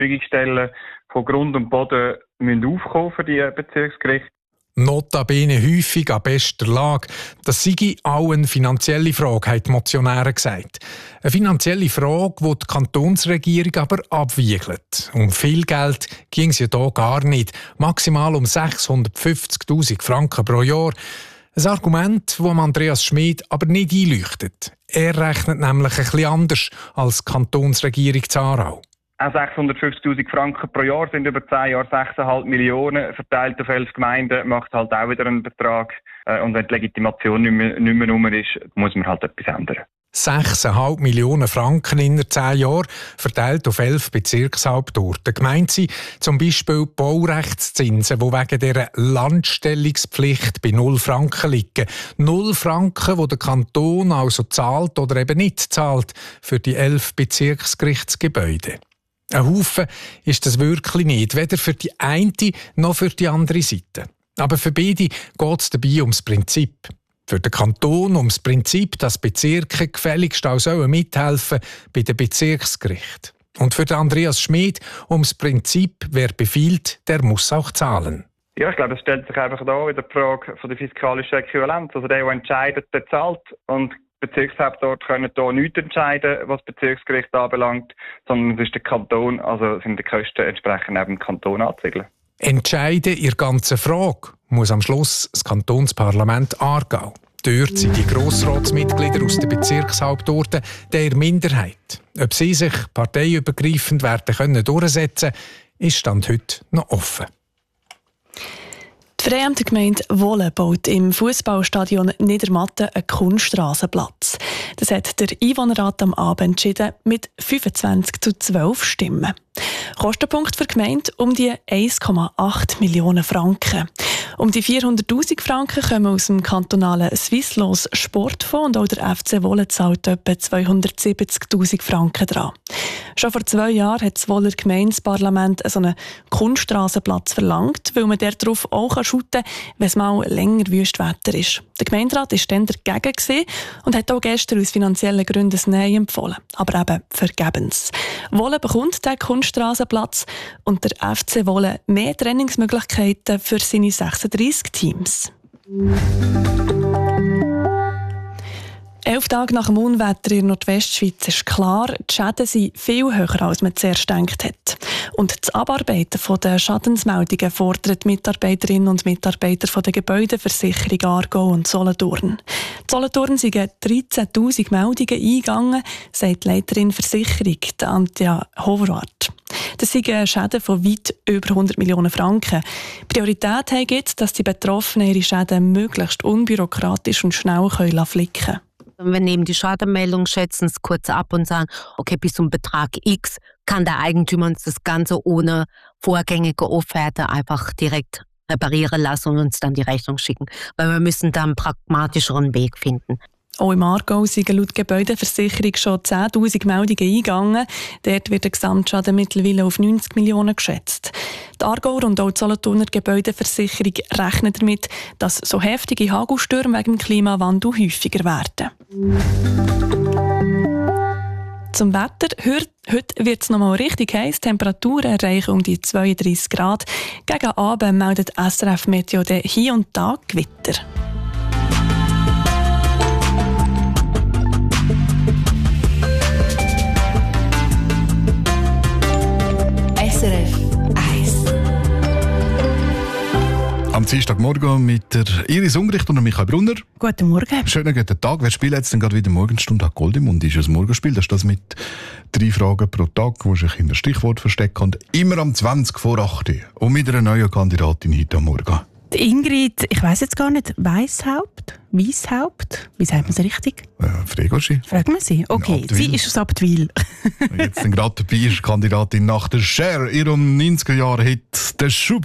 Fügungsstellen von Grund und Boden müssen aufkommen für die Bezirksgerichte. Notabene häufig an bester Lage. Das sei auch eine finanzielle Frage, haben die Motionäre gesagt. Eine finanzielle Frage, die die Kantonsregierung aber abwiegelt. Um viel Geld ging es ja hier gar nicht. Maximal um 650'000 Franken pro Jahr. Ein Argument, das Andreas Schmid aber nicht einleuchtet. Er rechnet nämlich ein bisschen anders als die Kantonsregierung Aarau. Auch 650'000 Franken pro Jahr sind über 10 Jahre 6,5 Millionen. Verteilt auf 11 Gemeinden macht halt auch wieder einen Betrag. Und wenn die Legitimation nicht mehr rum ist, muss man halt etwas ändern. 6,5 Millionen Franken in 10 Jahren, verteilt auf 11 Bezirkshauptorte. Gemeint sind zum Beispiel Baurechtszinsen, die wegen dieser Landstellungspflicht bei 0 Franken liegen. 0 Franken, die der Kanton also zahlt oder eben nicht zahlt für die 11 Bezirksgerichtsgebäude. Ein Haufen ist das wirklich nicht, weder für die eine noch für die andere Seite. Aber für beide geht es dabei ums Prinzip. Für den Kanton ums Prinzip, dass Bezirke gefälligst auch mithelfen bei den Bezirksgerichten. Und für Andreas Schmid ums Prinzip, wer befiehlt, der muss auch zahlen. Ja, ich glaube, es stellt sich einfach da wieder die Frage von der fiskalischen Äquivalenz. Also der entscheidet, der zahlt. Und Bezirkshauptorte können hier nichts entscheiden, was Bezirksgericht anbelangt, sondern es ist der Kanton, also sind die Kosten entsprechend neben dem Kanton anzusiedeln. Entscheiden in der ganzen Frage muss am Schluss das Kantonsparlament Aargau. Dort sind die Grossratsmitglieder aus den Bezirkshauptorten der Minderheit. Ob sie sich parteiübergreifend werden durchsetzen können, ist Stand heute noch offen. Die Vereinigte Gemeinde Wohlen baut im Fußballstadion Niedermatten einen Kunststraßenplatz. Das hat der Einwohnerrat am Abend entschieden mit 25:12 Stimmen. Kostenpunkt für die Gemeinde um die 1,8 Millionen Franken. Um die 400'000 Franken kommen aus dem kantonalen Swisslos Sportfonds und auch der FC Wohlen zahlt etwa 270'000 Franken dran. Schon vor 2 Jahren hat das Wohler Gemeindeparlament so einen Kunststraßenplatz verlangt, weil man darauf auch shooten kann, wenn es mal länger Wüstwetter ist. Der Gemeinderat war dann dagegen und hat auch gestern aus finanziellen Gründen ein Nein empfohlen. Aber eben vergebens. Wohlen bekommt den Kunststraßenplatz und der FC Wohlen mehr Trainingsmöglichkeiten für seine 36 Teams. 11 Tage nach dem Unwetter in der Nordwestschweiz ist klar, die Schäden sind viel höher, als man zuerst gedacht hat. Und das Abarbeiten der Schadensmeldungen fordert Mitarbeiterinnen und Mitarbeiter von der Gebäudeversicherung Aargau und Solothurn. In Solothurn sind 13'000 Meldungen eingegangen, sagt die Leiterin Versicherung, Antja Howard. Das sind Schäden von weit über 100 Millionen Franken. Priorität haben jetzt, dass die Betroffenen ihre Schäden möglichst unbürokratisch und schnell flicken können. Wir nehmen die Schadenmeldung, schätzen es kurz ab und sagen, okay, bis zum Betrag X kann der Eigentümer uns das Ganze ohne vorgängige Offerte einfach direkt reparieren lassen und uns dann die Rechnung schicken. Weil wir müssen da einen pragmatischeren Weg finden. Auch im Aargau sind laut Gebäudeversicherung schon 10'000 Meldungen eingegangen. Dort wird der Gesamtschaden mittlerweile auf 90 Millionen geschätzt. Die Aargauer und auch die Solothurner Gebäudeversicherung rechnen damit, dass so heftige Hagelstürme wegen dem Klimawandel häufiger werden. Zum Wetter. Heute wird es noch mal richtig heiß. Temperaturen erreichen um die 32 Grad. Gegen Abend meldet SRF Meteo hier und da Gewitter. SRF 1. Am Dienstagmorgen mit der Iris Ungricht und Michael Brunner. Guten Morgen. Schönen guten Tag. Wer spielt jetzt denn gerade wieder Morgenstunde an Gold im Mund? Ist ein Morgenspiel. Das ist das mit 3 Fragen pro Tag, wo sich in ein Stichwort verstecken und immer am 20 vor 8 Uhr. Und mit einer neuen Kandidatin heute am Morgen. Die Ingrid, ich weiss jetzt gar nicht, Weishaupt? Wie sagt man es richtig? Fragoschi. Fragen wir sie. Okay, sie ist aus Abtwil. Jetzt gerade dabei ist Kandidatin nach der Cher, ihrem 90er-Jahre-Hit «Der Schub».